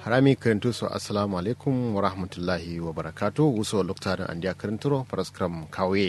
harami karantu so assalamu alaikum wa rahmatullahi wa barakatuh wuso loktarin andiya karanturo paraskram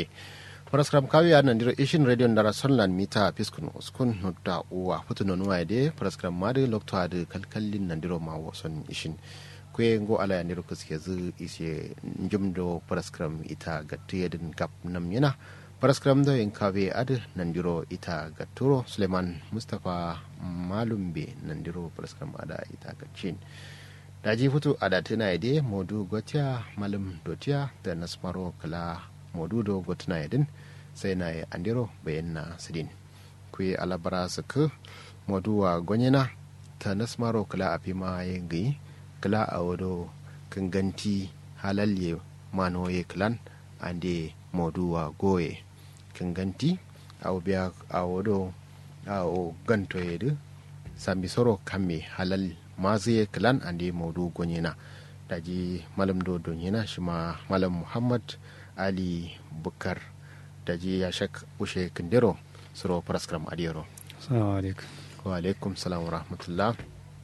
kawe a nan diro ishin radio ndara sonlan mita piskun uskun nutta uwa futunon waide paraskram made loktade kalkallin nan diro ma woson ishin kwe ngo ala ndiro kuske zu ise njumdo paraskram ita gattiyedin gap nam yana paraskram do en kawe ad nan diro ita gatturo Suleiman Mustafa Malumbe nan diro paraskram ada ita gaccin daji futu adatina ide modu gotia malum dotia da nasmaro kala modu do gotna yedin sai na andiro bayanna sidin kuyi alabara suku modu wa gonyena ta nasmaro kala afima yengi kala awodo kanganti halalye manoye klan ande modu wa goye kanganti awbiya awodo awo ganto yedu sambi soro kamme halal maziye klan ande modu gonyena daji malam do donyena shima malam Muhammad Ali Bukar daji ya shak ushe kindero suro paraskram adiyaro. Assalamu alaikum. Wa alaikum salam wa rahmatullah.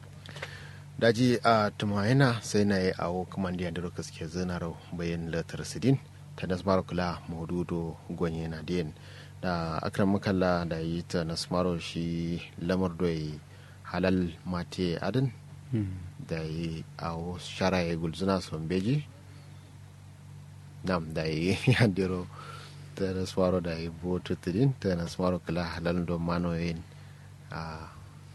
Daji a tumayena sai na yi awo kamandi yadda kaske zinaro bayan latar sidin ta nasmaro kula maududo gonye na diyan da akram makalla da yi ta nasmaro shi lamar doyi halal mate adin da yi awo shara ya gulzuna son beji nam da yi yadiro ta nasmaro da yi botu tidin ta nasmaro kula halal do manoyin a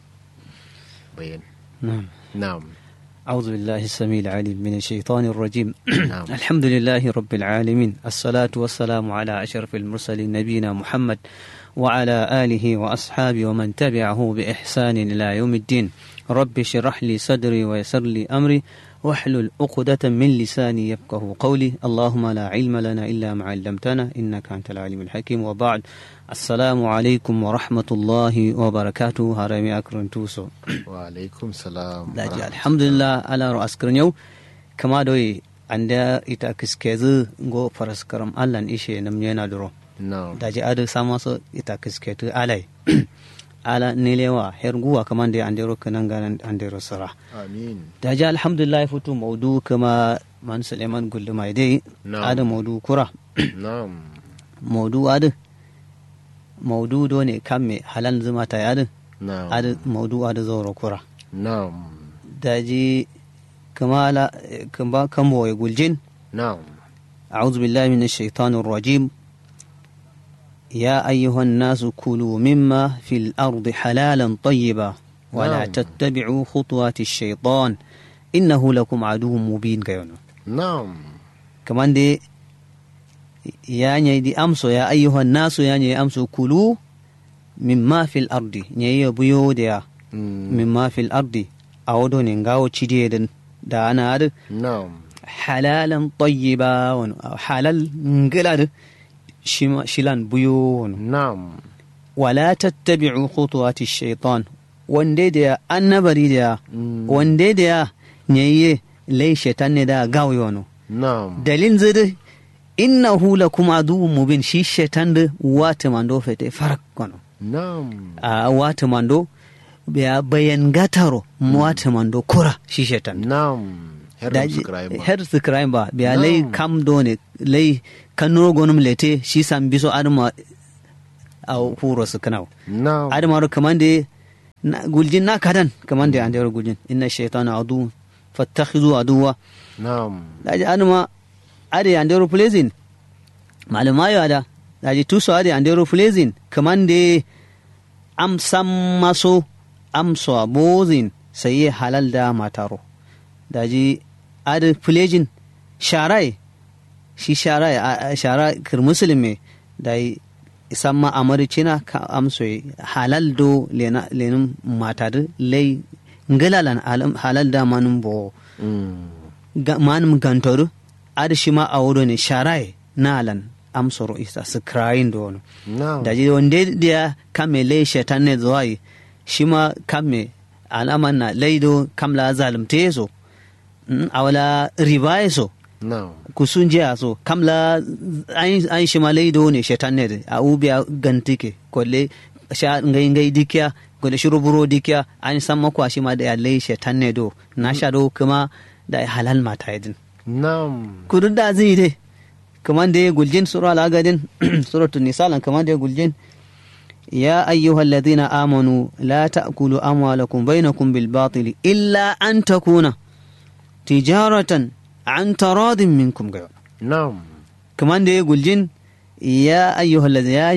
bayan نعم أعوذ بالله السميع العليم من الشيطان الرجيم الحمد لله رب العالمين الصلاة والسلام على أشرف المرسلين نبينا محمد وعلى آله وأصحابه ومن تبعه بإحسان إلى يوم الدين رب اشرح لي صدري ويسر لي أمري واحلل عقدة من لساني يفقه قولي اللهم لا علم لنا إلا ما علمتنا إنك أنت العليم الحكيم وبعد السلام عليكم ورحمة الله وبركاته هرمي أكرن توسو وعليكم السلام داجي الحمد لله على رأس كرنيو كما دوي عند إتاكسكيز غو فرسكرم ألان إشي نمينا درو daji adu sama so ita kisketu alai ala nilewa herguwa kaman da andero kanan ganan andero sara amin daji alhamdulillah futu maudu kama man Suleiman gulluma dai adu maudu kura na'am maudu do ne kamme halal zuma ta yadu adu maudu adu zoro kura na'am daji kamala kamba kambo guljin na'am a'udhu billahi minash shaitanir rajim يا أيها الناس كلوا مما في الأرض حلالا طيبا ولا تتبعوا خطوات الشيطان إنه لكم عدو مبين كيونو نعم كمان دي يعني دي أمسو يا أيها الناس يعني أمسو كلوا مما في الأرض يعني بيوديا مما في الأرض أودو ننغاو تشيديدن دا أنا هذا نعم حلالا طيبا حلال نقلاد shilan buyo na'am wala tattabi'u khutuwati shaitan wande da annabari da wande da nyaye lai shaitan ne da gawono na'am dalin zede innahu lakum aduwwun mubin shi shaitan da wata mando fete farak kono na'am a wata mando biya bayan gataro wata mando kura shi shaitan na'am her subscribe ba biya lai kam done lai kanno gonum lete shi sam biso adama a huro su kanau adama ro kamande guljin na kadan kamande ande ro guljin inna shaytana adu fattakhizu aduwa na'am daji adama ade ande ro pleasing malama yo ada daji tuso ade ande ro pleasing kamande am sammaso am so abozin sai halal da mataro daji ade pleasing sharai shi shara kir musulmi da isan ma amaricina ka amso halal do lenin mata da lai ngalalan halal da manun bo manum gantoru ad shi ma awodo ne shara na alan amso ro isa su crying do da ji wanda da kame lai shaitan ne zuwa shi ma kame alaman na laido kamla zalimte so awala riba so kusun jiya so kamla an shi malai do ne shaitan ne a ubiya gantike kolle sha ngai dikiya gode shiru burodi kya an san makwa shi ma da ya lai shetan ne do na sha do kuma da halal mata yadin na'am kudu da zai dai kaman da guljin sura al-agadin suratul nisa lan kaman da guljin ya ayyuhal ladina amanu la ta'kulu amwalakum bainakum bil batil illa an takuna tijaratan an taradin minkum ga na'am kaman da guljin ya ayyuhal ladina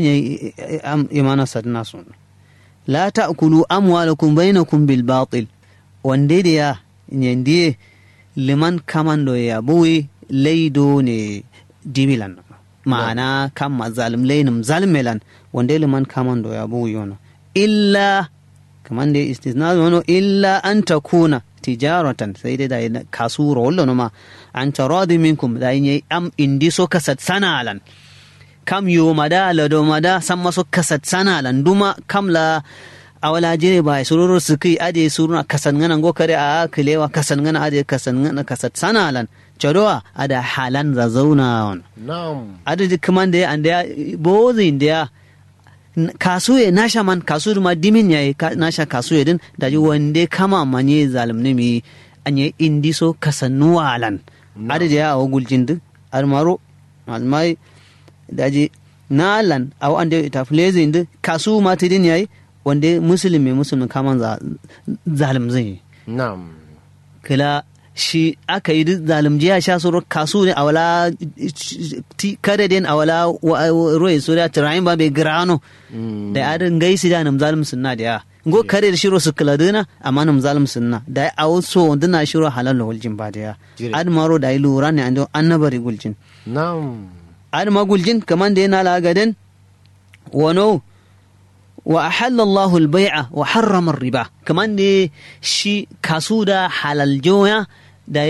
imana sadna sun la ta'kulu amwalakum bainakum bil batil wande da ya nyandie liman kamando ya buwi leido ne dibilan ma'ana kan mazalim lainim zalmelan wanda liman kamando ya buwi yono illa kaman da istisna wono illa an takuna tijaratan sai dai da kasuro wallo ma an taradi minkum da yin am indi so kasat sanalan kam yo mada lado mada samma so kasat sanalan duma kamla awala jere ba sururu suki ade suruna kasan ngana go kare a kilewa kasan ngana ade kasan ngana kasat sanalan chadowa ada halan za zauna na'am ade kaman da anda bozi inda kasuye nasha man kasu ma dimin yayi nasha kasuye din da ji wande kama manye zalimne mi anye indiso kasannuwa alan ade da ya guljin din almaro almai daji nalan aw ande taflezi din kasu ma tidin yayi wanda musulmi kaman zalim zai na'am kila shi aka yi zalimji ya sha suru kasu ne a wala kare den a wala roye su da tirayin ba bai grano da adin gaisi da nam zalim sunna da ya go kare da shiro su kila dina amma nam zalim sunna da ya awo so wanda na shiro halal guljin ba da ya admaro da yi lura ne an annabari guljin na'am adma guljin kaman da yana lagaden wano وأحل الله البيع وحرم الربا كمان دي شي كاسودا حلال جويا دا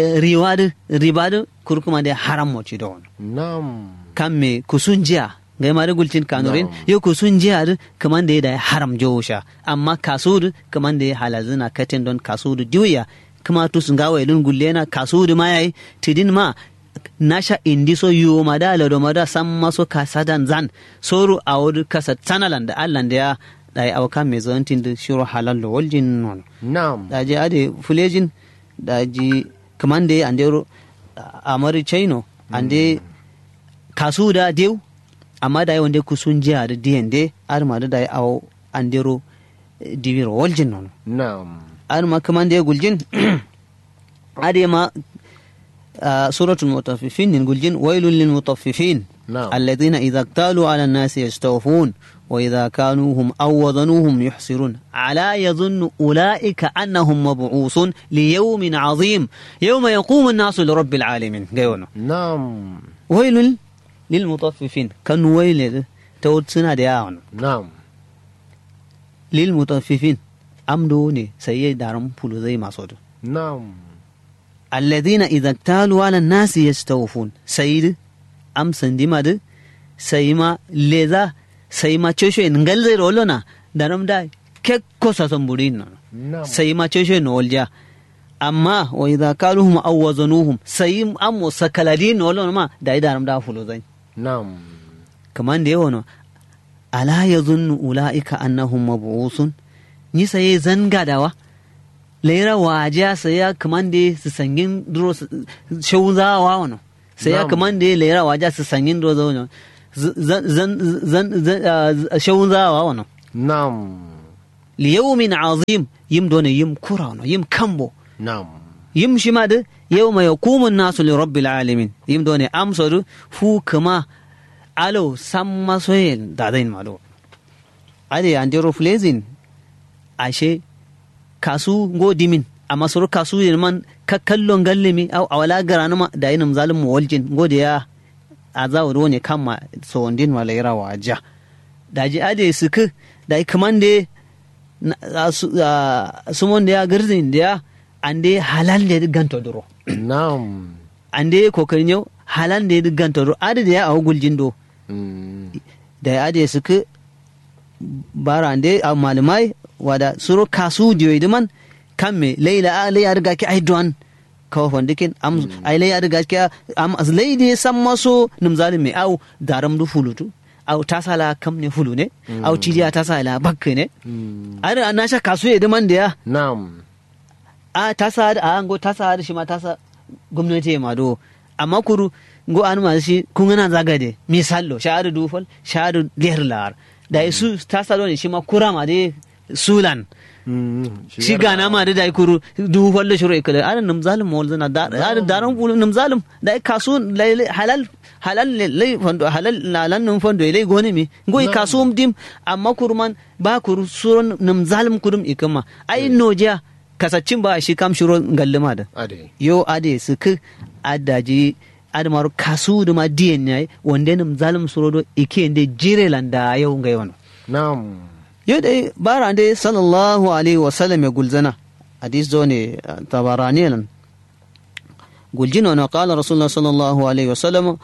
ربا كركما دي حرام موچي دون نعم كم كسونجيا غير ما قلتين كانورين يو كسونجيا كمان دي دا حرام جوشا أما كاسود كمان دي حلالزنا كتن دون كاسود جويا كما تسنغاوة لون قلينا كاسود ما يأي تدين ما nasha indiso yu mada lado mada samma so kasadan zan soru awud kasat sanalan da Allah da ya dai awka me zontin da shiro halal waljin non na'am da je ade fulejin da ji kamande andero amari chaino ande kasu da dew amma da wonde kusun jiya da dende ar ma da aw andero diviro waljin non na'am ar ma kamande guljin ade ma سورة المطففين نقول جن ويل للمطففين الذين إذا اكتالوا على الناس يستوفون وإذا كانوهم أو وزنوهم يحسرون ألا يظن أولئك أنهم مبعوثون ليوم عظيم يوم يقوم الناس لرب العالمين قيونا نعم ويل للمطففين كان ويل تود سنة دياون نعم للمطففين أمدوني سيئ دارم بلو زي ما صدو نعم الذين إذا اكتالوا على الناس يستوفون سيد أم سندماد سيما لذا سيما تشوشو نغل زي رولونا دارم داي كيكو ساسمبورين سيما تشوشو نولجا أما وإذا كالوهم أو وزنوهم سيم أم سكالدين نولونا ما داي دارم دا فلو زي نعم كمان ديوانو ألا يظن أولئك أنهم مبعوثون نيسا يزنغا داوا lera waje sai ya kamande su sangin duro shauzawa wano sai ya kamande lera waje su sangin duro zawo shauzawa wano na'am li yawmin azim yim done yim kurano yim kambo na'am yim shima da yawma yaqumu an-nasu li rabbil alamin yim done amsadu fu kama alo samma soyen da zain malo ade andero flezin ashe kasu godimin amma suru kasu yin man kakkallon gallimi au awala garanuma da yin zalim waljin godiya azawu woni kama so ondin malaira waja daji ade suku da kamande sumon da ya girzin da ande halal da ganto duro na'am ande kokarin yau halal da ganto duro ade da ya awguljin do da ade suku bara ande malamai wada suro kasu diyo idiman kamme leila alai arga ki aidwan kawo fandikin am ai lai arga ki am as leide sammaso num zalimi au daram du fulutu au tasala kam ne fulu ne au tiliya tasala bakke ne ada na sha kasu ya man da ya na'am a tasa da an go tasa da shi ma tasa gwamnati ma do amma kuru go an ma shi kun gana zagade misallo shahadu dufal shahadu lerlar da su tasa do ne shi ma kura ma de sulan shi gana ma da dai kuru dufal da shuru ikala an nam zalim mol zana da daran bulu nam zalim da kasu halal lai fondo halal lalan nun fondo lai goni mi go kasu dim amma kurman ba kuru suron nam zalim kurum ikama ai noja kasacin ba shi kam shiro ngallima da yo ade suka adaji adamaru kasu da ma diyan yayi wanda nam zalim surodo ike inde jire landa yau ngai wono na'am yo dai bara ande sallallahu alaihi wasallam ya gulzana hadis zo ne tabarani lan guljino na qala rasulullah sallallahu alaihi wasallam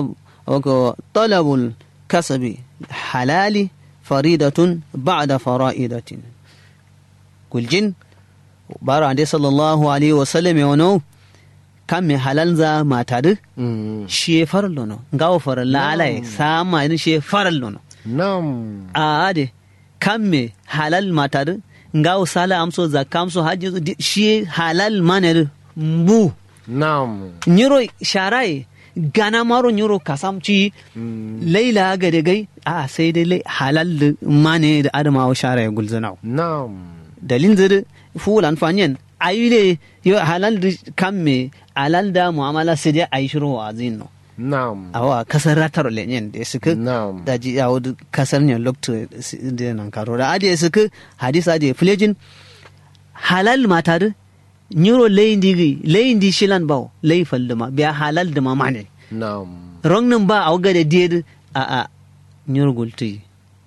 talabul kasabi halali faridatun ba'da fara'idatin guljin bara ande sallallahu alaihi wasallam ya wono kan me halal za mata du shi faral lono ngawo faral la alai sama ni shi faral lono nam ade kan me halal mata du ngawo sala amso zakam so haji shi halal maner mu nam nyiro sharai gana maro nyiro kasamci laila ga de gai a sai dai halal mane da adama wa sharai gulzana nam dalin zuru fulan fanyen ayile yo halal kamme halal da muamala sai dai aishiro wazin no na'am awa kasar ratar lenyen da suka da ji yawo kasar ne lokto da nan karo da ade suka hadisa da flejin halal mata da nyuro leindi shilan bawo lei falduma biya halal da mamane na'am rongnin ba a waga da diyar a nyuro gulti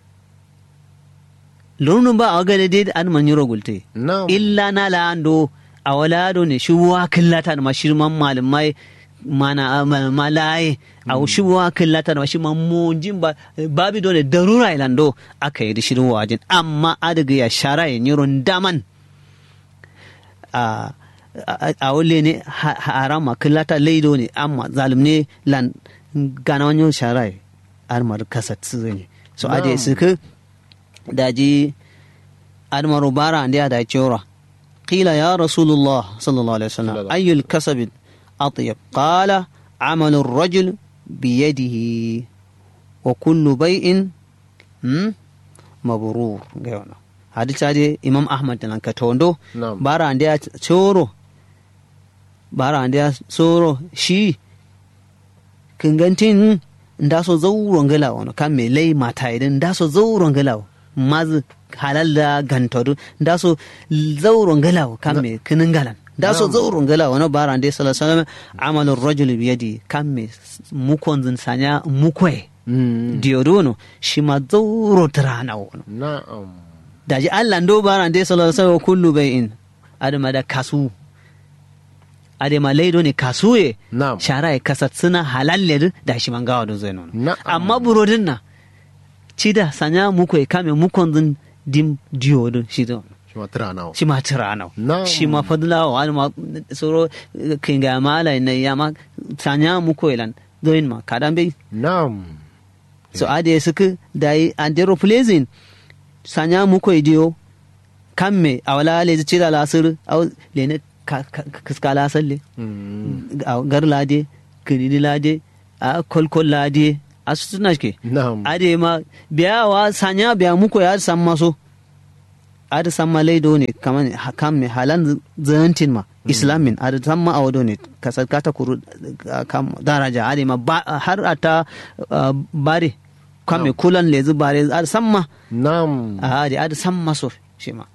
launin ba a waga da diyar an man nyuro gulti illa na la'ando a walado ne shi wa killata da mashirman malamai mana malaye a shi wa killata da mashirman monjin ba babi dole darura ilando aka yi da shirin wajin amma adaga ya shara ya nyuro daman a wale ne harama killata laido ne amma zalim ne lan gana wani sharai armar kasat su ne so ade suka daji armar bara ande da cewa qila ya rasulullah sallallahu alaihi wasallam ayyul kasab atyab qala amalu ar-rajul bi yadihi wa kullu bay'in mabrur gawana hadisa de imam ahmad nan ka tondo bara ande ya coro bara ande ya soro shi kingantin nda so zawron gala wono kan me lay mata idan nda so zawron gala maz halal da gantodu nda so zawron gala kan me kinin galan nda so zawron gala wono bara ande sallallahu alaihi wasallam amalur rajul bi yadi kan me mukon zin sanya mukwe diodono shi ma zawro trana wono na'am daji Allah ndo bara ande sallallahu alaihi wasallam kullu bay'in adama da kasu adama laido ne kasuye shara ya kasatsuna halalle da shi man gawa da zai nono amma burodin na cida sanya muku ya kame mukon zin dim diyodo shi da shi ma tiranawa shi ma fadla wa ma tsoro kinga mala na yama sanya muku ilan doin ma kadan bai na'am so ade suka dai andero pleasing sanya muku idiyo kamme awala le cida lasir aw lene kaskala salle gar lade kiri lade a kolkol lade a suna ke ade ma biya wa sanya biya muku ya san maso ada san malaido ne kaman hakan me halan zantin ma islamin ada san ma awdo ne kasakata kuru kam daraja ade ma har ata bare kame kulan lezi bare ada san ma nam ade ada san maso shi ma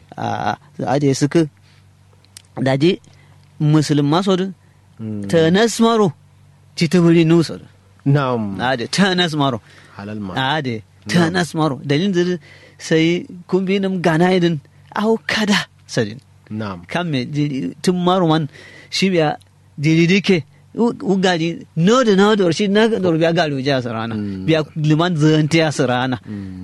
ade suka daji musulman sodu ta nasmaro ci ta wuri nusa na'am ade ta nasmaro halal ma ade ta nasmaro dalilin da sai kun bi nam gana idin au kada sadin na'am kamme tun maruman shi biya diridike ugaji no shi na do biya galu ja sarana biya liman zanti ya sarana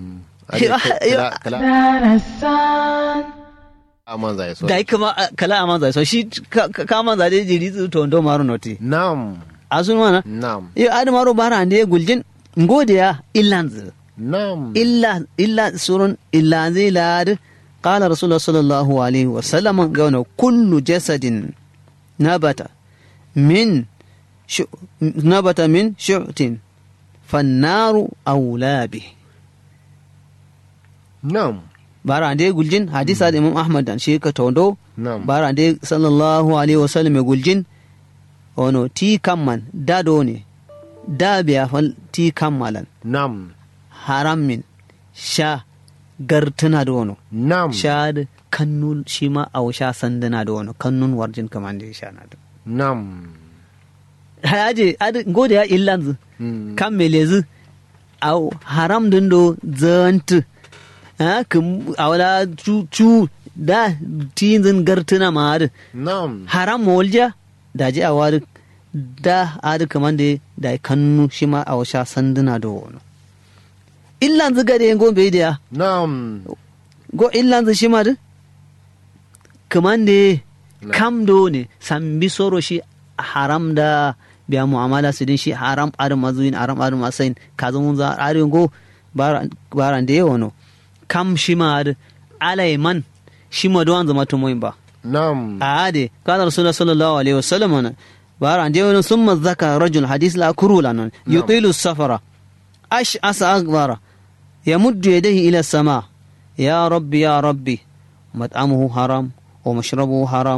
amanza yaso dai kuma kala amanza yaso shi ka amanza dai jiri to ndo maro noti na'am asun wana na'am e ad maro bara ande guljin ngodiya illanzu Nam. illa surun illa zai lad qala rasulullah sallallahu alaihi wasallam gauna kullu jasadin nabata min shu'tin fannaru awla bih. Nam. bara ande guljin hadisa da imam ahmad dan shi ka tondo Nam. bara ande sallallahu alaihi wasallam guljin ono ti kamman dado ne da biya fal ti kammalan Nam. haram min sha gartuna da wano Nam. sha da kannun shi ma a sha sandana da wano kannun warjin kaman da ya sha na da Nam. haje gode ya illanzu Mm. kan melezi au haram din do zantu kum awala chu da tinzin gartuna ma da Nam. haram molja da ji awar da adu kaman da kannu shi ma a sha sanduna da wano illanzu gade ngo be da Nam. go illanzu shi ma da kaman da kam do ne sambi soro shi haram da biya mu'amala su din shi haram adam mazuin haram adam masain kazo mun za arin go baran da yawo no kam shi ma alaiman shi ma don zama to moyin ba Nam. ade kana rasulullah sallallahu alaihi wasallam baran da yawo summa zaka rajul hadith la kurula nan yutilu safara ash asa akbara yamuddu yadayhi ila sama ya rabbi mat'amuhu haram wa mashrabuhu haram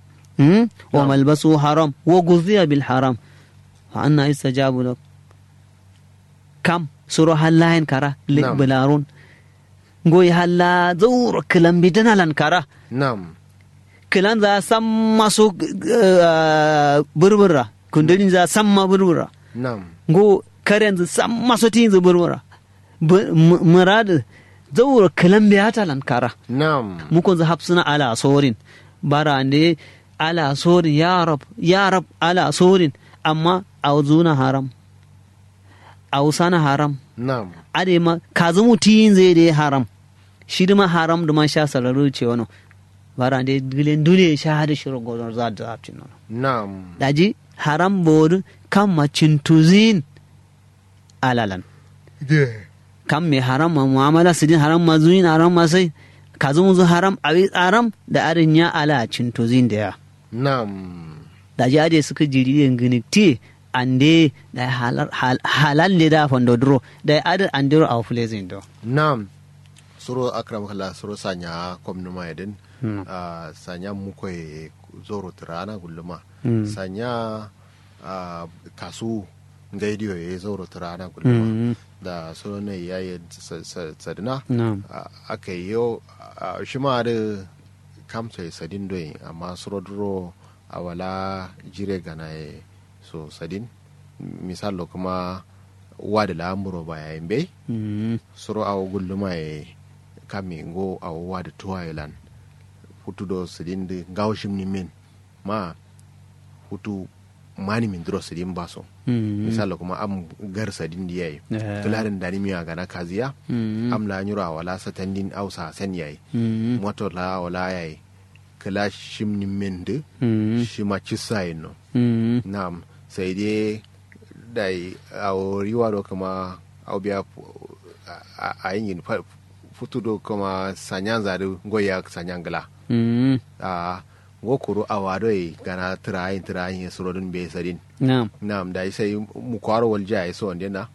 وملبسه حرام وغذي بالحرام فأنا يستجاب لك كم سورة هلاين كرا لك بلارون قوي هلا زور كلام بدنا لن كرا Nam. كلام ذا سما سوق بربرة كندين ذا سما بربرة Nam. قو كرين ذا سما سوتين ذا بربرة مراد زور كلام بياتا لن كرا Nam. ممكن ذا حبسنا على صورين برا ala sorin ya rab ala sorin amma auzuna haram ausana haram Nam. ade ma kazu mutin zai dai haram shi ma haram da man sha sararu ce wano bara dai gilen dule sha hada shirin godon za da zapcin nono Nam. daji haram bodu kan macin tuzin alalan kan me haram ma mu'amala sidin haram ma zuyin haram ma sai kazu muzu haram abi haram da arin ya ala cin tuzin da ya Nam. da jade suka jiri yin giniti ande da halal ne da fondo dro da adar andiro a flezin do Nam. Suro akram kala suro sanya komnuma yedin sanya muko zoro tirana gulluma sanya kasu ngaidiyo ye zoro tirana gulluma da suro ne yayi sadina akai yo shima da kamsa sadin doyin amma surodro a wala jire gana so sadin misalo kuma wada lamuro ba yayin bai suro a gulluma ya kame go a wada tuwailan hutu do sadin da gaushim ni min ma hutu mani min dro sadin baso misalo kuma am gar sadin da yayi tularin da miya gana kaziya am la nyura wala satandin ausa san yayi moto la wala yayi kala shimni mende shima cisa no nam sai dai dai a riwa do kuma au biya a yin futu do kuma sanyan zadu goya sanyan gala ngokuru awado gana tirayin surodun be sadin nam dai sai mu kwaro walja ai so ndena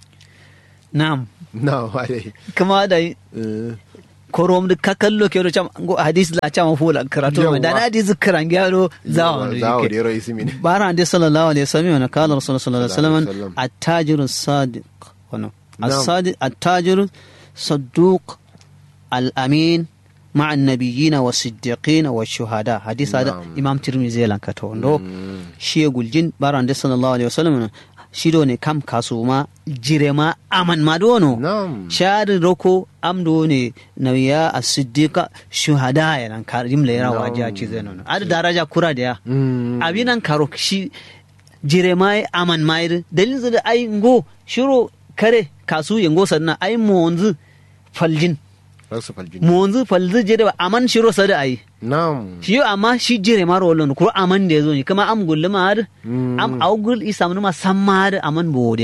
nam wale kuma dai korom da kakallo ke cham go hadis la cham fula karatu da na hadis karan gyaro zawo de ro ismin bara ande sallallahu alaihi wasallam na kala rasul sallallahu alaihi wasallam at-tajir as-sadiq wano as-sadiq at-tajir صدوق الأمين مع النبيين والصديقين والشهداء حديث هذا إمام ترمذي لان كتوندو شي يقول جن باران صلى الله عليه وسلم شيدوني كم كاسوما جرما أمن ما دونو شاد روكو أم دوني نبيا الصديق شهداء لان كاريم ليرا واجا چيزنون هذا درجة كورا ديا أبينان كاروك شي جرما أمن ماير دليل زد أي نغو شرو kare kasu yango sanna ai monzu faljin monzu falzu jere aman shiro sada ai na'am shi amma shi jere maro lon ko aman da yazo ni kuma am gulluma har am augul isamnu ma sammar aman bodiya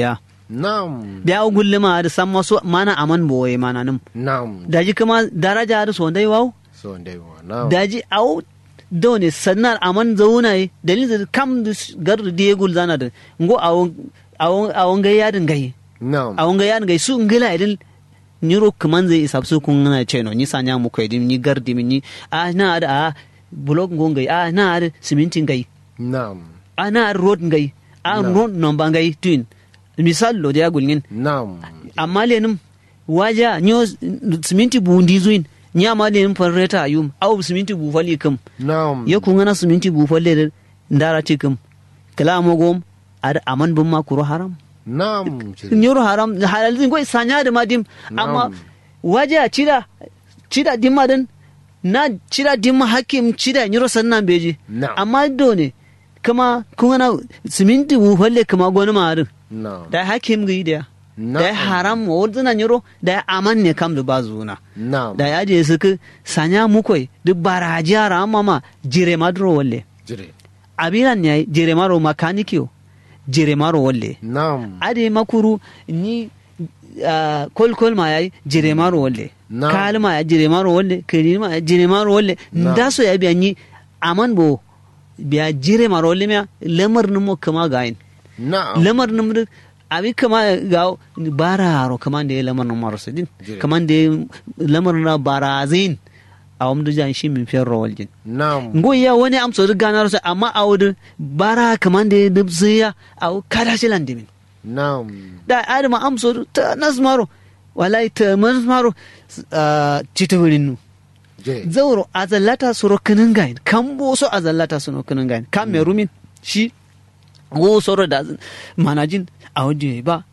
Na'am. biya gulluma da san maso mana aman boye mana nim Na'am. daji kuma daraja da so dai wawo So dai wa. Na'am. daji au dole sannar aman zauna yi dalilin kam gar da ya gul zana da ngo awon ga yadin gai Na'am. awon ga yadin gai su ngila idin nyiro kaman zai isa su kun na ce no ni sanya mu kai dim ni gardi min ni a na da a blog ngo gai a na da simintin gai Na'am. a na road gai a road number gai twin misal lo da gulngin Na'am. amma lenin waja nyo siminti bundi zuin ni amma lenin farreta ayum au siminti bu fali kam Na'am. ya kun gana siminti bu falle da ndara cikin kala mogom ar aman bin makuru haram Na'am. nyoro haram halal zin goi sanya da madim amma waje a cida dimma dan na cida dimma hakim cida nyoro sannan beji Na'am. amma do ne kuma kun gana siminti bu falle kuma goni marin Na'am. da hakim gi da Na'am. da haram wordina nyoro da aman ne kam da bazuna Na'am. da ya je suka sanya mukoi duk baraji ara mama jire madro walle Jire. abiran ne jire maro makanikiyo jire maro walle Na'am. ade makuru ni kol ma yayi jire maro walle Na'am. kalma ya jire maro walle kiri ma ya jire maro walle Na'am. ndaso ya biya ni aman bo biya jire maro walle me lamar numo kama gayin Na'am. lamar numo abi kama ga bararo kama da lamar numo rasidin Jire. kama da lamar na barazin a wamdu jan shi min fiyar rawaljin Na'am. ngoya wani amso ganar sa amma a wudu bara kaman da dubziya a kada shi landimin Na'am. da adama amso ta nasmaro wallahi ta nasmaro citawurin nu Jire. zauro azallata suro kinin gain kan bo so azallata suro kinin gain kan me rumin shi go soro da manajin a wadi ba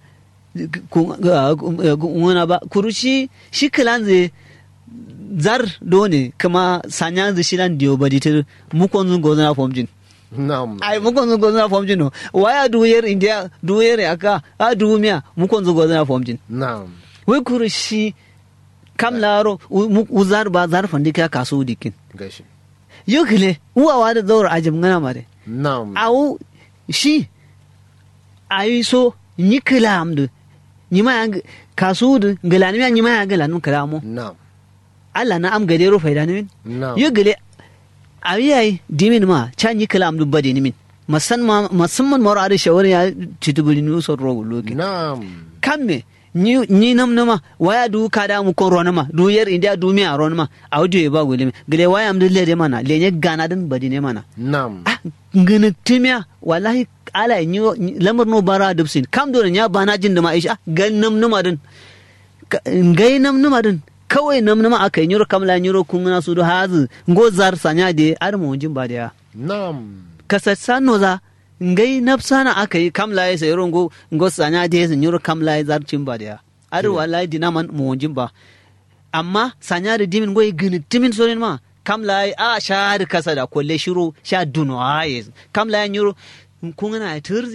kuna ba kurushi shi kilan zai zar dole kama sanya da shilan diyo badi ta mukon zun gozana fomjin Na'am. ai mukon zun gozana fomjin no waya duyer india duyer aka a dumiya mukon zun gozana fomjin Na'am. wai kurushi kam laro uzar ba zar fandi ka kaso dikin Gashi. yukile uwa da zaur ajim ngana mare Na'am. au shi ayi so ni kalam du ni ma kaso du galani ma ni ma galanu kalamo Na'am. Allah na am gade ro faida ni min Na'am. yo gele ayi dimin ma can yi kalam du bade ni min musamman mara da shawari ya titubuli ni so ro loki Na'am. kamme ni nam nama waya du kada mu kon ronama du yer india du mi aronama audio e ba gole gele waya am dille de mana lenye gana din badi ne mana Na'am. ah ngene timya wallahi ala ni lamar no bara dubsin kam do nya bana jin da ma aisha gannam numa din ngai nam numa din kawai nam numa akai nyuro kamla nyuro kungna su do hazu ngozar sanya de ar mo jin ba da Na'am. kasatsan no za ngai nafsana aka yi kamla ya sayi rongo ngo sanya da yasin yoro kamla ya zarcin ba da ya adu wallahi dinaman mu wonjin ba amma sanya da dimin goyi gini timin sonin ma kamla ya a sha da kasa da kolle shiro sha duno aye kamla ya yoro kun na turzi